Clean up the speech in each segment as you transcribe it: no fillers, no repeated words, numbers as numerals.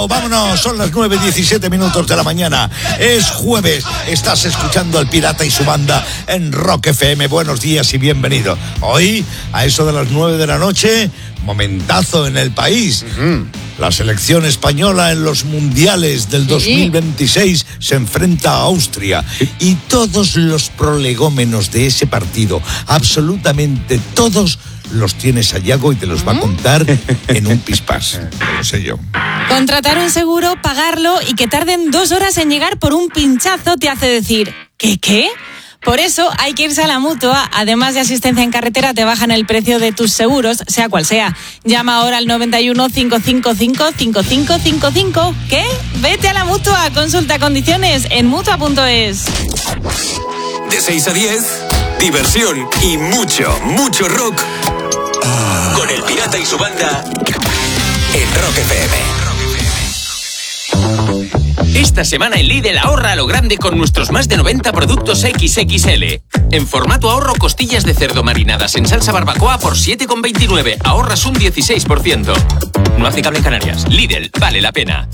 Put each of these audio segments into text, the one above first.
Bueno, vámonos, son las 9:17 de la mañana. Es jueves, estás escuchando al Pirata y su banda en Rock FM. Buenos días y bienvenido. Hoy, a eso de las 9 de la noche, momentazo en el país. La selección española en los mundiales del 2026 se enfrenta a Austria. Y todos los prolegómenos de ese partido, absolutamente todos, los tienes a Yago y te los va a contar en un pispás. Lo sé yo. Contratar un seguro, pagarlo y que tarden 2 horas en llegar por un pinchazo te hace decir, ¿qué? Por eso hay que irse a la Mutua. Además de asistencia en carretera, te bajan el precio de tus seguros, sea cual sea. Llama ahora al 91 555 5555. ¿Qué? Vete a la Mutua. Consulta condiciones en Mutua.es. De 6 a 10, diversión y mucho rock. Con el Pirata y su banda en Rock FM. Esta semana en Lidl ahorra a lo grande con nuestros más de 90 productos XXL. En formato ahorro, costillas de cerdo marinadas en salsa barbacoa por 7,29. Ahorras un 16%. No aplicable en Canarias. Lidl, vale la pena.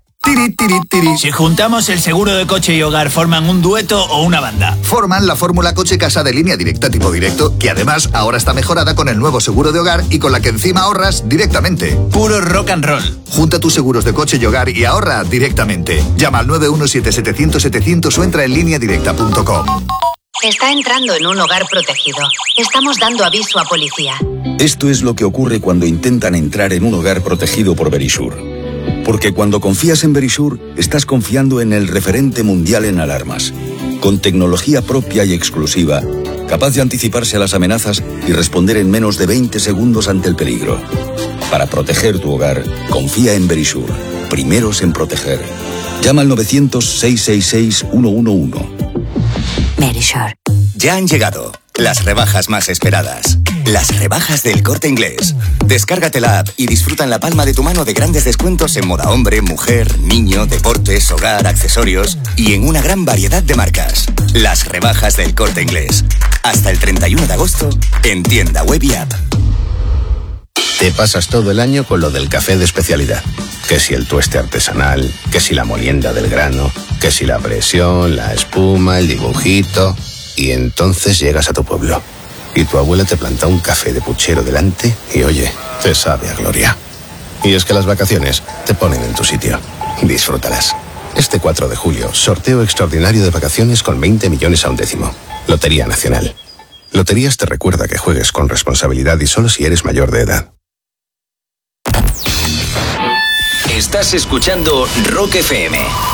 Si juntamos el seguro de coche y hogar, ¿forman un dueto o una banda? Forman la fórmula coche-casa de Línea Directa tipo directo, que además ahora está mejorada con el nuevo seguro de hogar y con la que encima ahorras directamente. Puro rock and roll. Junta tus seguros de coche y hogar y ahorra directamente. Llama al 917-700-700 o entra en lineadirecta.com. Está entrando en un hogar protegido. Estamos dando aviso a policía. Esto es lo que ocurre cuando intentan entrar en un hogar protegido por Verisure. Porque cuando confías en Verisure, estás confiando en el referente mundial en alarmas, con tecnología propia y exclusiva, capaz de anticiparse a las amenazas y responder en menos de 20 segundos ante el peligro. Para proteger tu hogar, confía en Verisure, primeros en proteger. Llama al 900-666-111. Verisure. Ya han llegado las rebajas más esperadas. Las rebajas del Corte Inglés. Descárgate la app y disfruta en la palma de tu mano de grandes descuentos en moda hombre, mujer, niño, deportes, hogar, accesorios y en una gran variedad de marcas. Las rebajas del Corte Inglés. Hasta el 31 de agosto en tienda web y app. Te pasas todo el año con lo del café de especialidad. Que si el tueste artesanal, que si la molienda del grano, que si la presión, la espuma, el dibujito. Y entonces llegas a tu pueblo y tu abuela te planta un café de puchero delante y oye, te sabe a gloria. Y es que las vacaciones te ponen en tu sitio. Disfrútalas. Este 4 de julio, sorteo extraordinario de vacaciones con 20 millones a un décimo. Lotería Nacional. Loterías te recuerda que juegues con responsabilidad y solo si eres mayor de edad. Estás escuchando Rock FM.